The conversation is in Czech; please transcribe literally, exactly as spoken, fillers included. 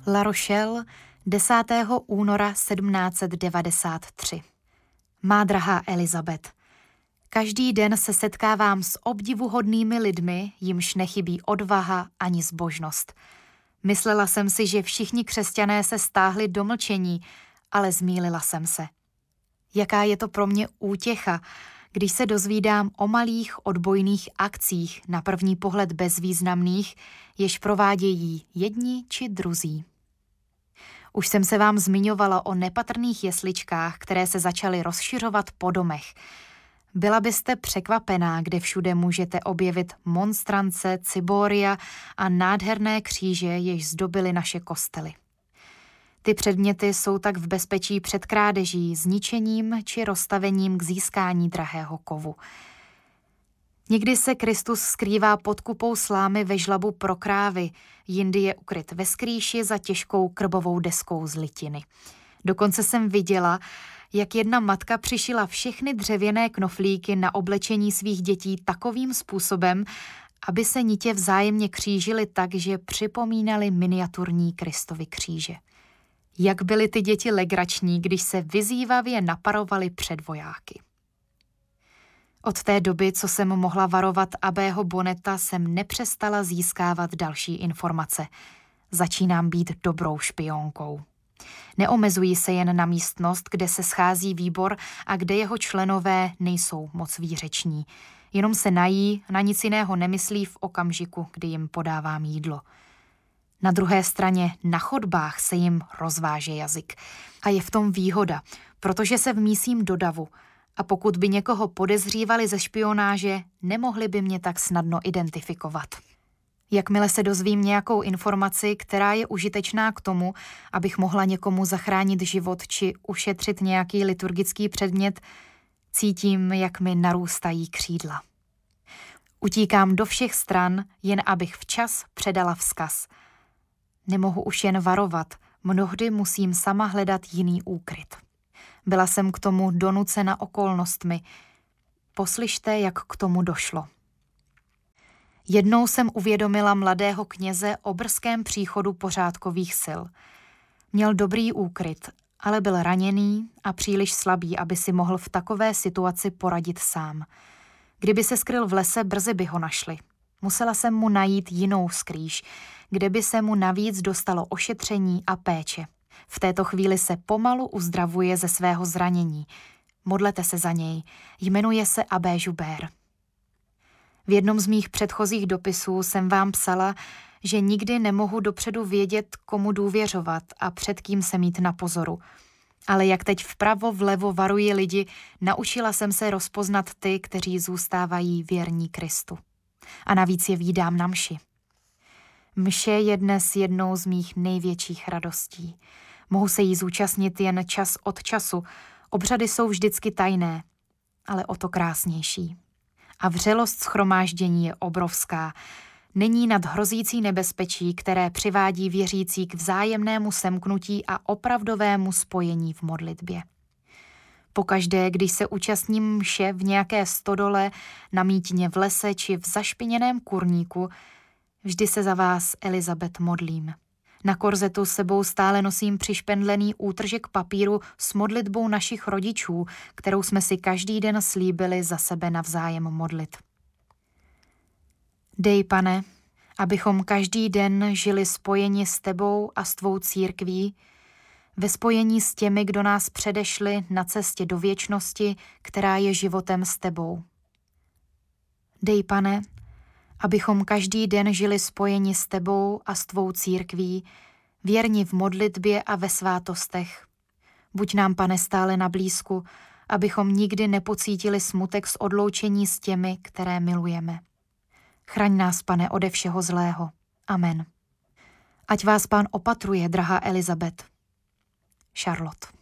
La Rochelle, desátého února sedmnáct set devadesát tři. Má drahá Elizabeth, každý den se setkávám s obdivuhodnými lidmi, jimž nechybí odvaha ani zbožnost. Myslela jsem si, že všichni křesťané se stáhli do mlčení, ale zmýlila jsem se. Jaká je to pro mě útěcha, když se dozvídám o malých odbojných akcích, na první pohled bezvýznamných, jež provádějí jedni či druzí. Už jsem se vám zmiňovala o nepatrných jesličkách, které se začaly rozšiřovat po domech. Byla byste překvapená, kde všude můžete objevit monstrance, ciboria a nádherné kříže, jež zdobily naše kostely. Ty předměty jsou tak v bezpečí před krádeží, zničením či rozstavením k získání drahého kovu. Někdy se Kristus skrývá pod kupou slámy ve žlabu pro krávy, jindy je ukryt ve skrýši za těžkou krbovou deskou z litiny. Dokonce jsem viděla, jak jedna matka přišila všechny dřevěné knoflíky na oblečení svých dětí takovým způsobem, aby se nitě vzájemně křížily tak, že připomínaly miniaturní Kristovy kříže. Jak byly ty děti legrační, když se vyzývavě naparovaly před vojáky. Od té doby, co jsem mohla varovat Abbého Bonneta, jsem nepřestala získávat další informace. Začínám být dobrou špionkou. Neomezují se jen na místnost, kde se schází výbor a kde jeho členové nejsou moc výřeční. Jenom se nají, na nic jiného nemyslí v okamžiku, kdy jim podávám jídlo. Na druhé straně na chodbách se jim rozváže jazyk. A je v tom výhoda, protože se vmísím do davu. A pokud by někoho podezřívali ze špionáže, nemohli by mě tak snadno identifikovat. Jakmile se dozvím nějakou informaci, která je užitečná k tomu, abych mohla někomu zachránit život či ušetřit nějaký liturgický předmět, cítím, jak mi narůstají křídla. Utíkám do všech stran, jen abych včas předala vzkaz. Nemohu už jen varovat, mnohdy musím sama hledat jiný úkryt. Byla jsem k tomu donucena okolnostmi. Poslyšte, jak k tomu došlo. Jednou jsem uvědomila mladého kněze o brzkém příchodu pořádkových sil. Měl dobrý úkryt, ale byl raněný a příliš slabý, aby si mohl v takové situaci poradit sám. Kdyby se skryl v lese, brzy by ho našli. Musela jsem mu najít jinou skrýš, kde by se mu navíc dostalo ošetření a péče. V této chvíli se pomalu uzdravuje ze svého zranění. Modlete se za něj. Jmenuje se Abbé Joubert. V jednom z mých předchozích dopisů jsem vám psala, že nikdy nemohu dopředu vědět, komu důvěřovat a před kým se mít na pozoru. Ale jak teď vpravo vlevo varuji lidi, naučila jsem se rozpoznat ty, kteří zůstávají věrní Kristu. A navíc je vídám na mši. Mše je dnes jednou z mých největších radostí. Mohu se jí zúčastnit jen čas od času. Obřady jsou vždycky tajné, ale o to krásnější. A vřelost shromáždění je obrovská. Není nad hrozící nebezpečí, které přivádí věřící k vzájemnému semknutí a opravdovému spojení v modlitbě. Pokaždé, když se účastním mše v nějaké stodole, na mítině v lese či v zašpiněném kurníku, vždy se za vás, Elizabeth, modlím. Na korzetu s sebou stále nosím přišpendlený útržek papíru s modlitbou našich rodičů, kterou jsme si každý den slíbili za sebe navzájem modlit. Dej, Pane, abychom každý den žili spojeni s tebou a s tvou církví, ve spojení s těmi, kdo nás předešli na cestě do věčnosti, která je životem s tebou. Dej, Pane, abychom každý den žili spojeni s tebou a s tvou církví, věrni v modlitbě a ve svátostech. Buď nám, Pane, stále na blízku, abychom nikdy nepocítili smutek z odloučení s těmi, které milujeme. Chraň nás, Pane, ode všeho zlého. Amen. Ať vás Pán opatruje, drahá Elizabeth. Charlotte.